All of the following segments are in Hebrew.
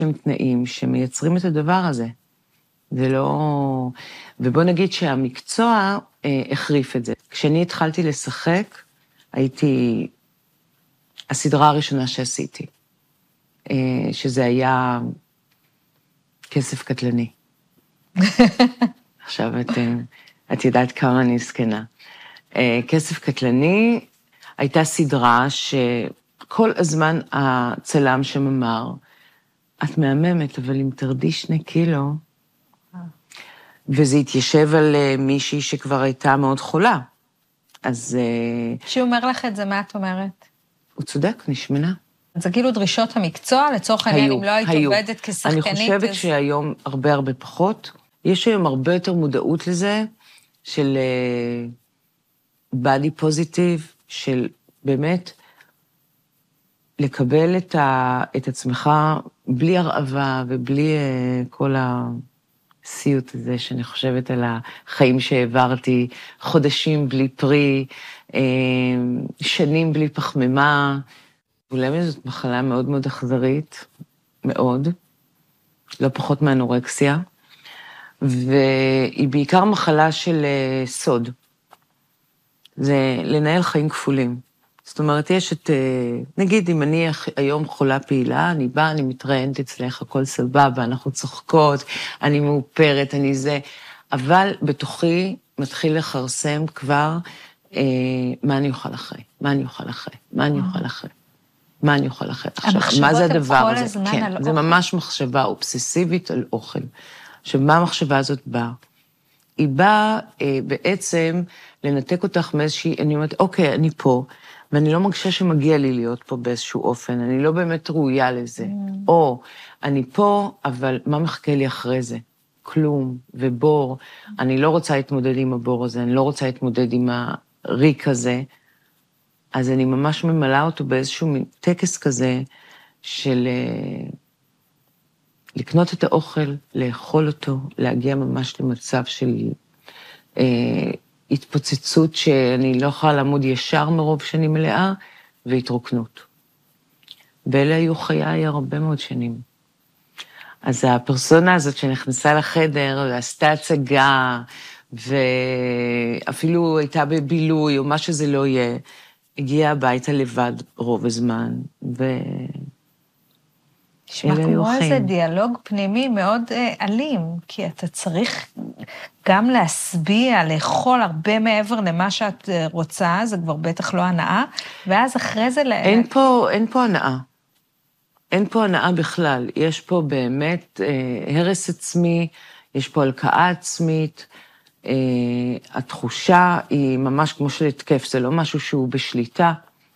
הם תנאים שמייצרים את הדבר הזה. זה לא... ובוא נגיד שהמקצוע החריף את זה. כשאני התחלתי לשחק, הייתי... הסדרה הראשונה שעשיתי, שזה היה כסף קטלני. עכשיו את יודעת כמה אני זקנה. כסף קטלני הייתה סדרה שכל הזמן הצלם שם אמר, את מהממת, אבל אם תרדי 2 קילו, וזה התיישב על מישהי שכבר הייתה מאוד חולה. אז... כשהוא אומר לך את זה, מה את אומרת? הוא צודק, נשמנה. זה כאילו דרישות המקצוע, לצורך העניין, אם לא היית עובדת כשחקנית. אני חושבת שהיום הרבה פחות. יש היום הרבה יותר מודעות לזה, של body positive, של באמת לקבל את עצמך בלי הרעבה ובלי כל הסיוט הזה, שאני חושבת על החיים שהעברתי, חודשים בלי פרי, שנים בלי פחמימה. בולמיה זאת מחלה מאוד מאוד אכזרית, מאוד, לא פחות מאנורקסיה, והיא בעיקר מחלה של סוד. זה לנהל חיים כפולים. זאת אומרת, יש את, נגיד, אם אני היום חולה פעילה, אני באה, אני מתראיינת אצלך, הכל סבבה, אנחנו צוחקות, אני מאופרת, אני זה, אבל בתוכי מתחיל לחרסם כבר, מה אני אוכל אחרי? מה אני אוכל אחרי? מה אני אוכל אחרי? מה אני אוכל אחרי? עכשיו, מה זה הדבר הזה? המחשבות הן כל הזמן על אוכל. זה ממש מחשבה אובססיבית על אוכל. עכשיו, מה המחשבה הזאת באה? היא באה בעצם לנתק אותך מאיזושהי, אני אומרת, אוקיי, אני פה, ואני לא מרגישה שמגיע לי להיות פה באיזשהו אופן, אני לא באמת ראויה לזה. או, אני פה, אבל מה מחכה לי אחרי זה? כלום ובור. אני לא רוצה להתמודד עם הבור הזה, אני לא רוצה להתמודד עם הריק הזה, אז אני ממש ממלאה אותו באיזשהו טקס כזה של לקנות את האוכל, לאכול אותו, להגיע ממש למצב של התפוצצות שאני לא יכולה לעמוד ישר מרוב שאני מלאה, והתרוקנות. ואלה היו חיי הרבה מאוד שנים. אז הפרסונה הזאת שנכנסה לחדר, ועשתה הצגה, ואפילו הייתה בבילוי, או מה שזה לא יהיה, הגיעה הביתה לבד רוב הזמן, נשמע כמו איזה דיאלוג פנימי מאוד אלים, כי אתה צריך גם להסביע, לאכול הרבה מעבר למה שאת רוצה, זה כבר בטח לא הנאה, ואז אחרי זה... אין פה הנאה. אין פה הנאה בכלל. יש פה באמת הרס עצמי, יש פה הלקאה עצמית, התחושה היא ממש כמו של התקף, זה לא משהו שהוא בשליטה,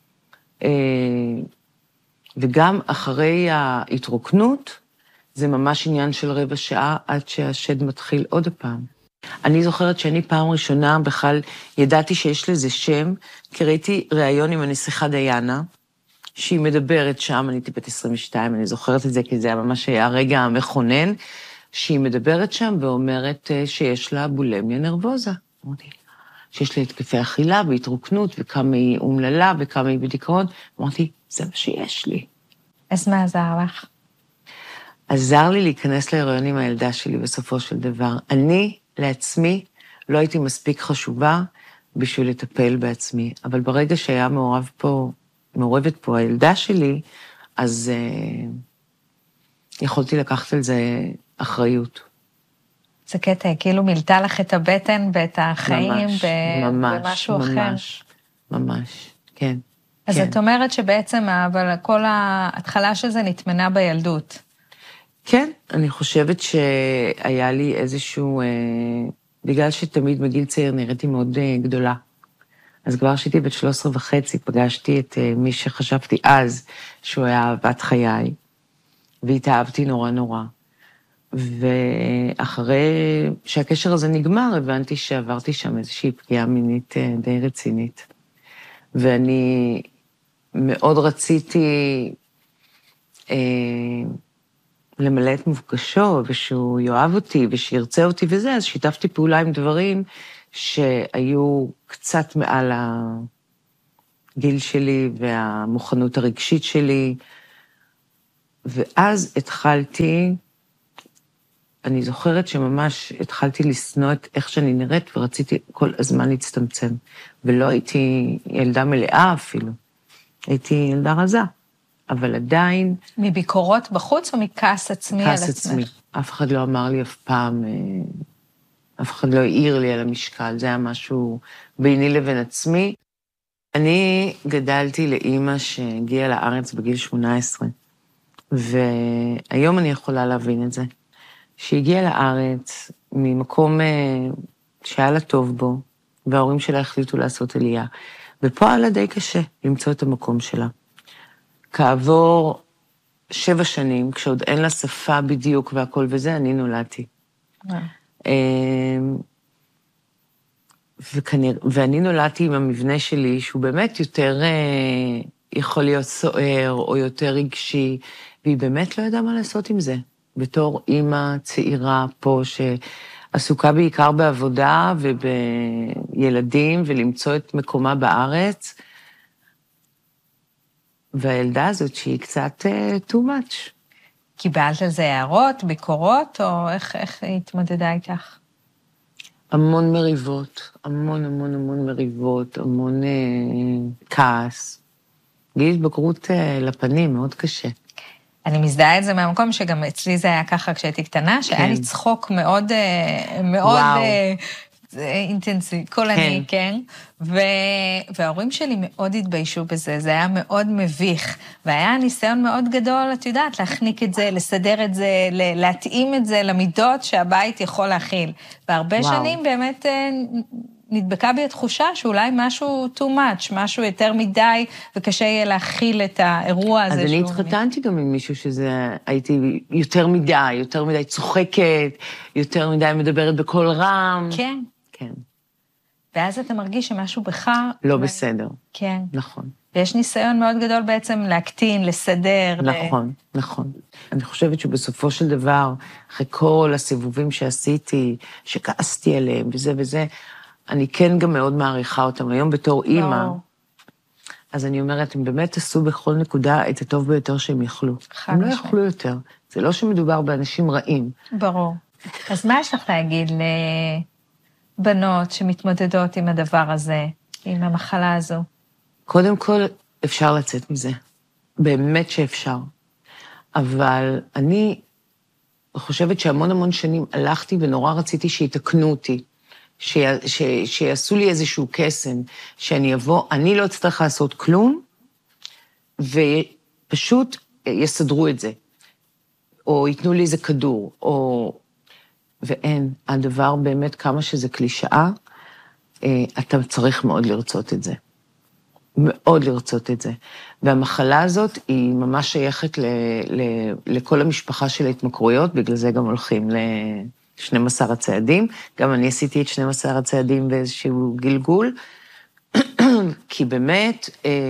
וגם אחרי ההתרוקנות, זה ממש עניין של רבע שעה עד שהשד מתחיל עוד פעם. אני זוכרת שאני פעם ראשונה בכלל ידעתי שיש לזה שם, כי ראיתי ראיון עם הנסיכה דיינה, שהיא מדברת שם, אני הייתי בת 22, אני זוכרת את זה כי זה ממש היה הרגע המכונן, שהיא מדברת שם ואומרת שיש לה בולמיה נרבוזה. אמרתי, שיש לה התקפי אכילה והתרוקנות, וכמה היא אומללה וכמה היא בדיכאון. אמרתי, זה מה שיש לי. אז מה עזר לך? עזר לי להיכנס להיריון עם הילדה שלי בסופו של דבר. אני לעצמי לא הייתי מספיק חשובה בשביל לטפל בעצמי, אבל ברגע שהיה מעורבת פה הילדה שלי, אז יכולתי לקחת על זה אחריות. זה קטע, כאילו מילתה לך את הבטן ואת החיים במשהו אחר. ממש, כן. אז את אומרת שבעצם, אבל כל ההתחלה של זה נתמנה בילדות. כן, אני חושבת שהיה לי איזשהו, בגלל שתמיד בגיל צעיר נראיתי מאוד גדולה. אז כבר שהייתי בת 13.5, פגשתי את מי שחשבתי אז שהוא היה אהבת חיי, והתאהבתי נורא נורא. ואחרי שהקשר הזה נגמר, הבנתי שעברתי שם איזושהי פגיעה מינית די רצינית. ואני מאוד רציתי למלא את מפגשו, ושהוא יאהב אותי, ושירצה אותי וזה, אז שיתפתי פעולה עם דברים שהיו קצת מעל הגיל שלי, והמוכנות הרגשית שלי, ואז התחלתי, אני זוכרת שממש התחלתי לשנוא את איך שאני נראית, ורציתי כל הזמן להצטמצם. ולא הייתי ילדה מלאה אפילו, הייתי ילדה רזה, אבל עדיין... מביקורות בחוץ או מכעס עצמי על עצמך? כעס עצמי. אף אחד לא אמר לי אף פעם, אף אחד לא העיר לי על המשקל, זה היה משהו ביני לבין עצמי. אני גדלתי לאמא שהגיעה לארץ בגיל 18, והיום אני יכולה להבין את זה. שהגיעה לארץ ממקום שהיה לה טוב בו, וההורים שלה החליטו לעשות עלייה, ופה היה לה די קשה למצוא את המקום שלה. כעבור 7 שנים, כשעוד אין לה שפה בדיוק והכל וזה, אני נולדתי. ואני נולדתי עם המבנה שלי, שהוא באמת יותר יכול להיות סוער, או יותר רגשי, והיא באמת לא ידעה מה לעשות עם זה. בתור אימא צעירה פה, שעסוקה בעיקר בעבודה ובילדים, ולמצוא את מקומה בארץ, והילדה הזאת שהיא קצת too much. קיבלת על זה הערות, ביקורות, או איך היא התמודדה איתך? המון מריבות, המון מריבות, המון כעס. גיל התבגרות לפנים, מאוד קשה. אני מזדהה את זה מהמקום שגם אצלי זה היה ככה כשהייתי קטנה, שהיה לי צחוק מאוד אינטנסיבי, קולני, כן? וההורים שלי מאוד התביישו בזה, זה היה מאוד מביך, והיה ניסיון מאוד גדול, את יודעת, להחניק את זה, לסדר את זה, להתאים את זה למידות שהבית יכול להכיל. והרבה שנים באמת נדבקה בי התחושה שאולי משהו too much, משהו יותר מדי, וקשה יהיה להכיל את האירוע הזה. אז אני התחתנתי גם עם מישהו שזה, הייתי יותר מדי צוחקת, יותר מדי מדברת בקול רם. כן. כן. ואז אתה מרגיש שמשהו בך... לא בסדר. כן. נכון. ויש ניסיון מאוד גדול בעצם להקטין, לסדר. נכון. אני חושבת שבסופו של דבר, אחרי כל הסיבובים שעשיתי, שכעסתי עליהם וזה, אני כן גם מאוד מעריכה אותם. היום בתור אימא, אז אני אומרת, הם באמת עשו בכל נקודה את הטוב ביותר שהם יכלו. הם לא יכלו יותר. זה לא שמדובר באנשים רעים. ברור. אז מה יש לך להגיד לבנות שמתמודדות עם הדבר הזה, עם המחלה הזו? קודם כל, אפשר לצאת מזה. באמת שאפשר. אבל אני חושבת שהמון שנים הלכתי ונורא רציתי שיתקנו אותי. שיעשו לי איזשהו קסם, שאני אבוא, אני לא אצטרך לעשות כלום, ופשוט יסדרו את זה, או ייתנו לי איזה כדור, ואין, הדבר באמת כמה שזה קלישאה, אתה צריך מאוד לרצות את זה. מאוד לרצות את זה. והמחלה הזאת היא ממש שייכת לכל המשפחה של ההתמכרויות, בגלל זה גם הולכים 12 הצעדים, גם אני עשיתי את 12 הצעדים באיזשהו גלגול, כי באמת,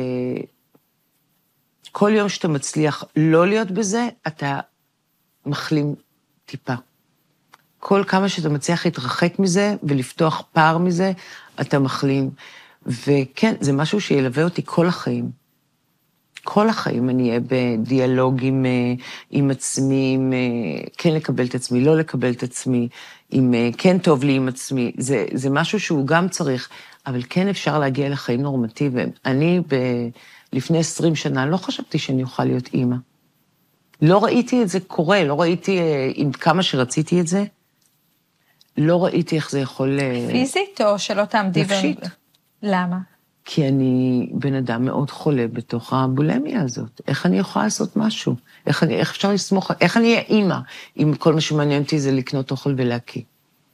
כל יום שאתה מצליח לא להיות בזה, אתה מחלים טיפה. כל כמה שאתה מצליח להתרחק מזה ולפתוח פער מזה, אתה מחלים. וכן, זה משהו שילווה אותי כל החיים. כל החיים אני אהיה בדיאלוג עם עצמי, עם כן לקבל את עצמי, לא לקבל את עצמי, עם כן טוב לי עם עצמי. זה משהו שהוא גם צריך, אבל כן אפשר להגיע לחיים נורמטיביים. אני לפני 20 שנה לא חשבתי שאני אוכל להיות אימא. לא ראיתי את זה קורה, לא ראיתי עם כמה שרציתי את זה, לא ראיתי איך זה יכול... פיזית או שלא תעמדי... נפשית. למה? כי אני בן אדם מאוד חולה בתוך הבולמיה הזאת. איך אני יכולה לעשות משהו? איך אפשר לסמוך? איך אני אהיה אימא, אם כל מה שמעניין אותי זה לקנות אוכל ולהקיא?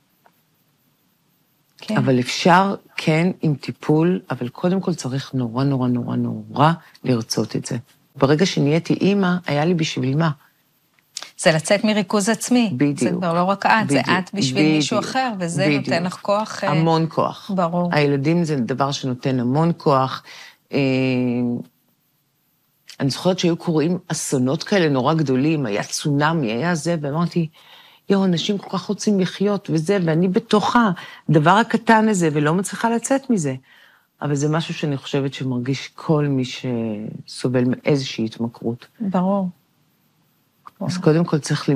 כן. אבל אפשר, כן, עם טיפול, אבל קודם כל צריך נורא לרצות את זה. ברגע שנהייתי אימא, היה לי בשביל מה? זה לצאת מריכוז עצמי. בדיוק. זה כבר לא רק את, זה את בשביל מישהו אחר, וזה נותן לך כוח... המון כוח. ברור. הילדים זה דבר שנותן המון כוח. אני זוכרת שהיו קוראים אסונות כאלה נורא גדולים, היה צונאמי, היה זה, ואמרתי, אנשים כל כך רוצים לחיות וזה, ואני בתוך הדבר הקטן הזה, ולא מצליחה לצאת מזה. אבל זה משהו שאני חושבת שמרגיש כל מי שסובל מאיזושהי התמכרות. ברור. אז קודם כל צריך